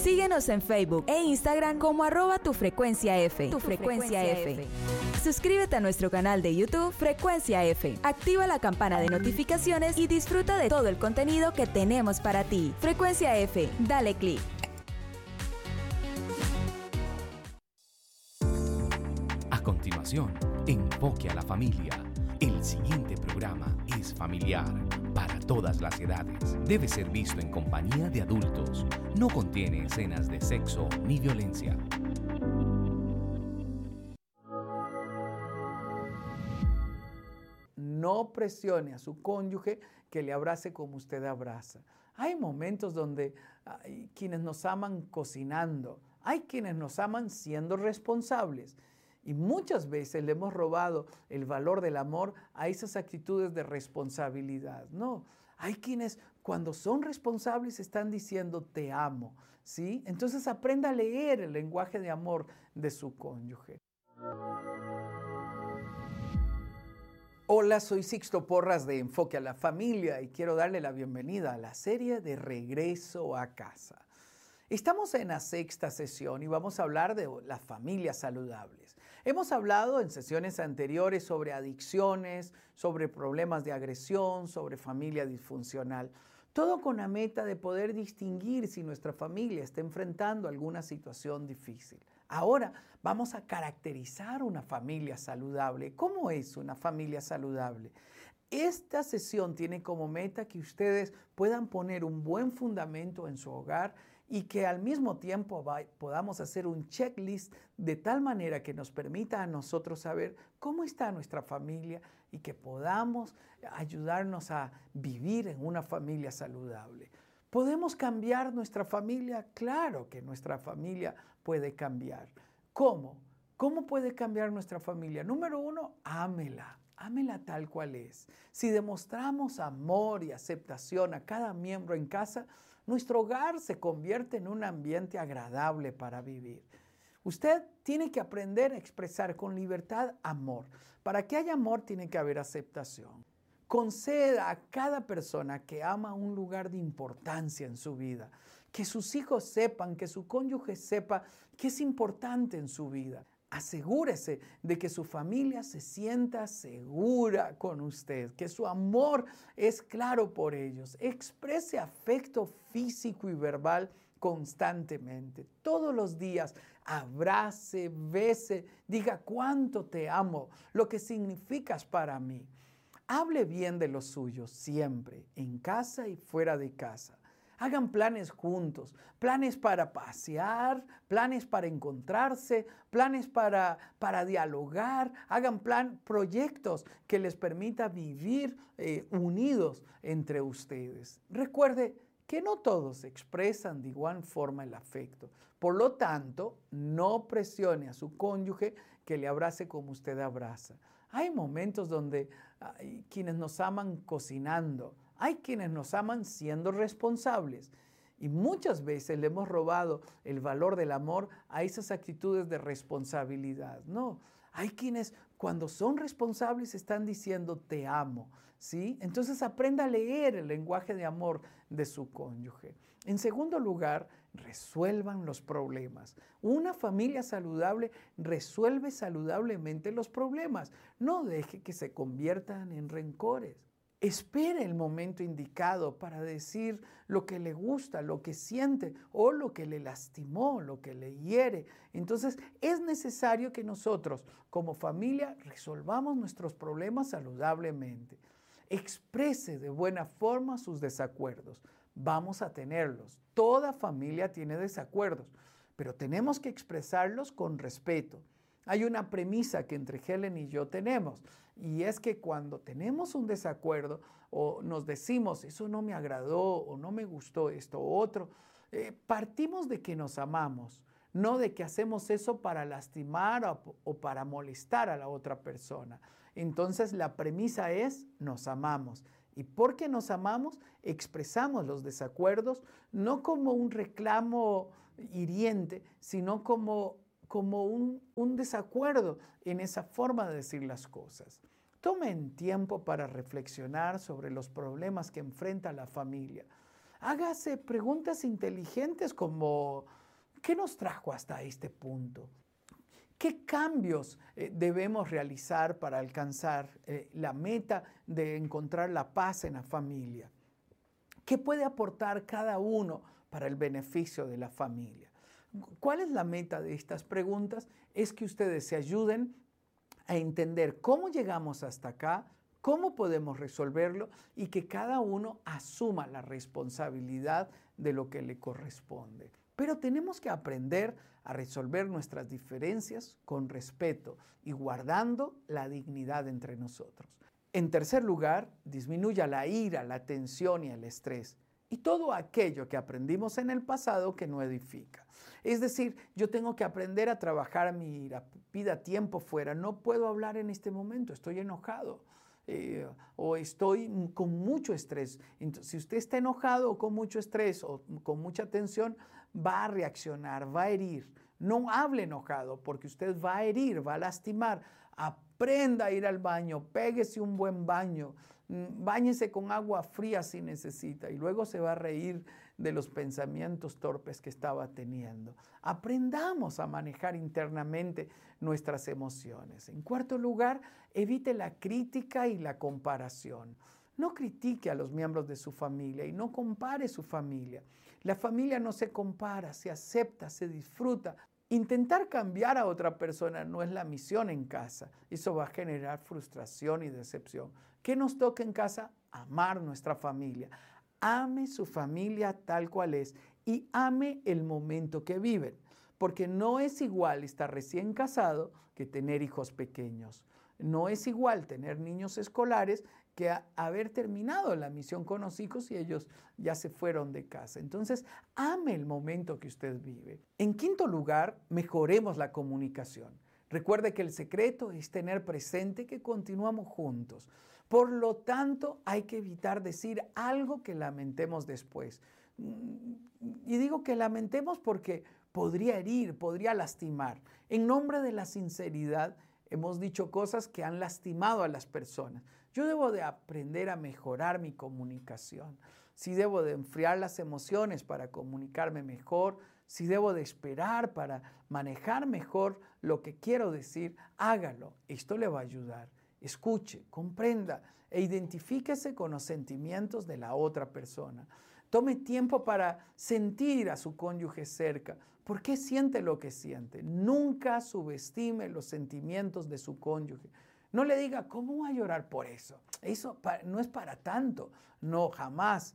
Síguenos en Facebook e Instagram como @tufrecuenciaF. Tu Frecuencia F. Suscríbete a nuestro canal de YouTube Frecuencia F. Activa la campana de notificaciones y disfruta de todo el contenido que tenemos para ti. Frecuencia F, dale clic. A continuación, Enfoque a la Familia. El siguiente programa es familiar para todas las edades. Debe ser visto en compañía de adultos. No contiene escenas de sexo ni violencia. No presione a su cónyuge que le abrace como usted abraza. Hay momentos donde hay quienes nos aman cocinando, hay quienes nos aman siendo responsables. Y muchas veces le hemos robado el valor del amor a esas actitudes de responsabilidad. No, hay quienes cuando son responsables están diciendo te amo, ¿sí? Entonces aprenda a leer el lenguaje de amor de su cónyuge. Hola, soy Sixto Porras de Enfoque a la Familia y quiero darle la bienvenida a la serie de Regreso a Casa. Estamos en la 6ª sesión y vamos a hablar de las familias saludables. Hemos hablado en sesiones anteriores sobre adicciones, sobre problemas de agresión, sobre familia disfuncional. Todo con la meta de poder distinguir si nuestra familia está enfrentando alguna situación difícil. Ahora vamos a caracterizar una familia saludable. ¿Cómo es una familia saludable? Esta sesión tiene como meta que ustedes puedan poner un buen fundamento en su hogar y que al mismo tiempo podamos hacer un checklist de tal manera que nos permita a nosotros saber cómo está nuestra familia y que podamos ayudarnos a vivir en una familia saludable. ¿Podemos cambiar nuestra familia? Claro que nuestra familia puede cambiar. ¿Cómo? ¿Cómo puede cambiar nuestra familia? Número 1, ámela. Ámela tal cual es. Si demostramos amor y aceptación a cada miembro en casa, nuestro hogar se convierte en un ambiente agradable para vivir. Usted tiene que aprender a expresar con libertad amor. Para que haya amor tiene que haber aceptación. Conceda a cada persona que ama un lugar de importancia en su vida. Que sus hijos sepan, que su cónyuge sepa que es importante en su vida. Asegúrese de que su familia se sienta segura con usted, que su amor es claro por ellos. Exprese afecto físico y verbal constantemente. Todos los días abrace, bese, diga cuánto te amo, lo que significas para mí. Hable bien de los suyos siempre, en casa y fuera de casa. Hagan planes juntos, planes para pasear, planes para encontrarse, planes para dialogar. Hagan proyectos que les permita vivir unidos entre ustedes. Recuerde que no todos expresan de igual forma el afecto. Por lo tanto, no presione a su cónyuge que le abrace como usted abraza. Hay momentos donde hay quienes nos aman cocinando, hay quienes nos aman siendo responsables. Y muchas veces le hemos robado el valor del amor a esas actitudes de responsabilidad. No, hay quienes cuando son responsables están diciendo te amo, ¿sí? Entonces aprenda a leer el lenguaje de amor de su cónyuge. En segundo lugar, resuelvan los problemas. Una familia saludable resuelve saludablemente los problemas. No deje que se conviertan en rencores. Espere el momento indicado para decir lo que le gusta, lo que siente o lo que le lastimó, lo que le hiere. Entonces es necesario que nosotros como familia resolvamos nuestros problemas saludablemente. Exprese de buena forma sus desacuerdos. Vamos a tenerlos. Toda familia tiene desacuerdos, pero tenemos que expresarlos con respeto. Hay una premisa que entre Helen y yo tenemos, y es que cuando tenemos un desacuerdo o nos decimos, eso no me agradó o no me gustó esto o otro, partimos de que nos amamos, no de que hacemos eso para lastimar o para molestar a la otra persona. Entonces la premisa es, nos amamos. Y porque nos amamos, expresamos los desacuerdos, no como un reclamo hiriente, sino como un desacuerdo en esa forma de decir las cosas. Tomen tiempo para reflexionar sobre los problemas que enfrenta la familia. Hágase preguntas inteligentes como, ¿qué nos trajo hasta este punto? ¿Qué cambios debemos realizar para alcanzar la meta de encontrar la paz en la familia? ¿Qué puede aportar cada uno para el beneficio de la familia? ¿Cuál es la meta de estas preguntas? Es que ustedes se ayuden a entender cómo llegamos hasta acá, cómo podemos resolverlo y que cada uno asuma la responsabilidad de lo que le corresponde. Pero tenemos que aprender a resolver nuestras diferencias con respeto y guardando la dignidad entre nosotros. En tercer lugar, disminuya la ira, la tensión y el estrés y todo aquello que aprendimos en el pasado que no edifica. Es decir, yo tengo que aprender a trabajar mi ira, pida tiempo fuera, no puedo hablar en este momento, estoy enojado. O estoy con mucho estrés. Entonces, si usted está enojado o con mucho estrés o con mucha tensión, va a reaccionar, va a herir. No hable enojado porque usted va a herir, va a lastimar. Aprenda a ir al baño, péguese un buen baño, báñese con agua fría si necesita y luego se va a reír de los pensamientos torpes que estaba teniendo. Aprendamos a manejar internamente nuestras emociones. En cuarto lugar, evite la crítica y la comparación. No critique a los miembros de su familia y no compare su familia. La familia no se compara, se acepta, se disfruta. Intentar cambiar a otra persona no es la misión en casa. Eso va a generar frustración y decepción. ¿Qué nos toca en casa? Amar nuestra familia. Ame su familia tal cual es y ame el momento que viven. Porque no es igual estar recién casado que tener hijos pequeños. No es igual tener niños escolares que haber terminado la misión con los hijos y ellos ya se fueron de casa. Entonces, ame el momento que usted vive. En quinto lugar, mejoremos la comunicación. Recuerde que el secreto es tener presente que continuamos juntos. Por lo tanto, hay que evitar decir algo que lamentemos después. Y digo que lamentemos porque podría herir, podría lastimar. En nombre de la sinceridad, hemos dicho cosas que han lastimado a las personas. Yo debo de aprender a mejorar mi comunicación. Si debo de enfriar las emociones para comunicarme mejor, si debo de esperar para manejar mejor lo que quiero decir, hágalo. Esto le va a ayudar. Escuche, comprenda e identifíquese con los sentimientos de la otra persona. Tome tiempo para sentir a su cónyuge cerca. ¿Por qué siente lo que siente? Nunca subestime los sentimientos de su cónyuge. No le diga, ¿cómo voy a llorar por eso? Eso no es para tanto. No, jamás.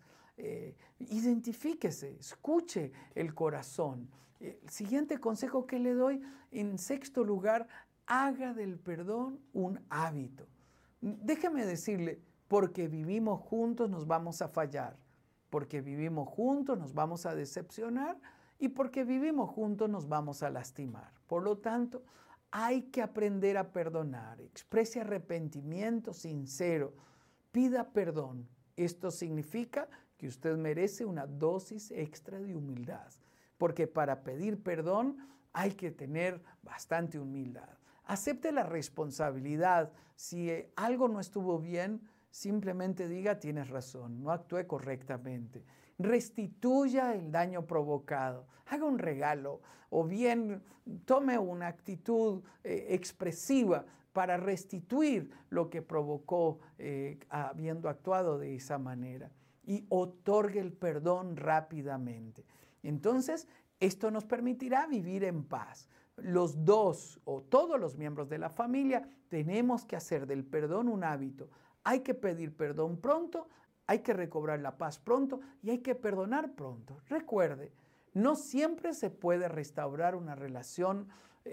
Identifíquese, escuche el corazón. El siguiente consejo que le doy, en sexto lugar, haga del perdón un hábito. Déjeme decirle, porque vivimos juntos nos vamos a fallar. Porque vivimos juntos nos vamos a decepcionar y porque vivimos juntos nos vamos a lastimar. Por lo tanto, hay que aprender a perdonar. Exprese arrepentimiento sincero. Pida perdón. Esto significa que usted merece una dosis extra de humildad. Porque para pedir perdón hay que tener bastante humildad. Acepte la responsabilidad. Si algo no estuvo bien, simplemente diga, tienes razón, no actué correctamente. Restituya el daño provocado, haga un regalo o bien tome una actitud expresiva para restituir lo que provocó habiendo actuado de esa manera y otorgue el perdón rápidamente. Entonces, esto nos permitirá vivir en paz. Los dos o todos los miembros de la familia tenemos que hacer del perdón un hábito. Hay que pedir perdón pronto, hay que recobrar la paz pronto y hay que perdonar pronto. Recuerde, no siempre se puede restaurar una relación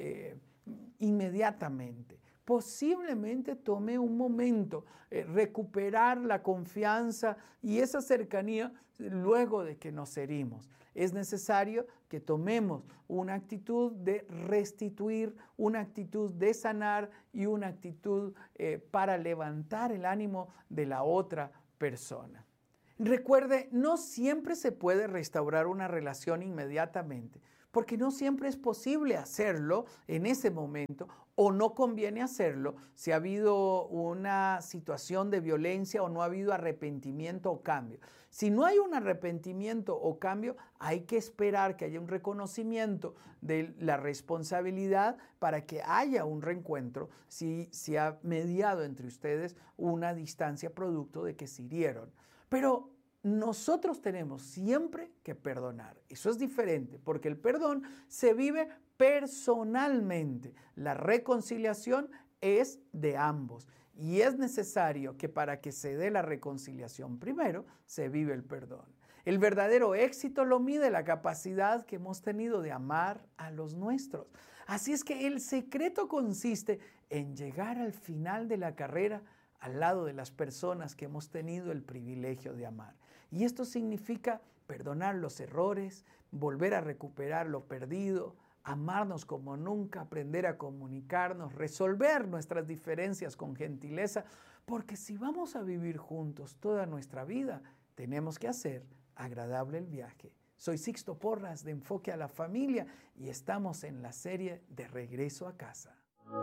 inmediatamente. Posiblemente tome un momento recuperar la confianza y esa cercanía luego de que nos herimos. Es necesario que tomemos una actitud de restituir, una actitud de sanar y una actitud para levantar el ánimo de la otra persona. Recuerde, no siempre se puede restaurar una relación inmediatamente, porque no siempre es posible hacerlo en ese momento o no conviene hacerlo si ha habido una situación de violencia o no ha habido arrepentimiento o cambio. Si no hay un arrepentimiento o cambio, hay que esperar que haya un reconocimiento de la responsabilidad para que haya un reencuentro si se ha mediado entre ustedes una distancia producto de que se hirieron. Pero nosotros tenemos siempre que perdonar. Eso es diferente porque el perdón se vive personalmente. La reconciliación es de ambos y es necesario que para que se dé la reconciliación primero se vive el perdón. El verdadero éxito lo mide la capacidad que hemos tenido de amar a los nuestros. Así es que el secreto consiste en llegar al final de la carrera al lado de las personas que hemos tenido el privilegio de amar. Y esto significa perdonar los errores, volver a recuperar lo perdido, amarnos como nunca, aprender a comunicarnos, resolver nuestras diferencias con gentileza, porque si vamos a vivir juntos toda nuestra vida, tenemos que hacer agradable el viaje. Soy Sixto Porras de Enfoque a la Familia y estamos en la serie de Regreso a Casa.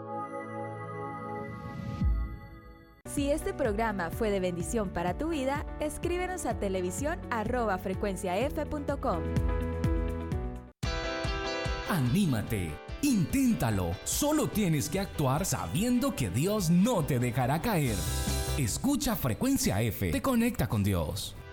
Si este programa fue de bendición para tu vida, escríbenos a televisión@frecuenciaf.com. Anímate, inténtalo. Solo tienes que actuar sabiendo que Dios no te dejará caer. Escucha Frecuencia F, te conecta con Dios.